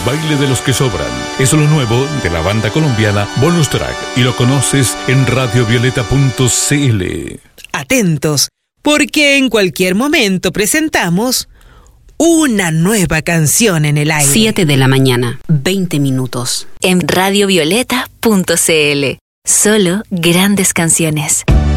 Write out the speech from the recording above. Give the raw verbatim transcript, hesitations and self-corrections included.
baile de los que sobran. Es lo nuevo de la banda colombiana Bonus Track y lo conoces en radio violeta punto c l. Atentos, porque en cualquier momento presentamos una nueva canción en el aire. siete de la mañana, veinte minutos. En radio violeta punto c l. Solo grandes canciones.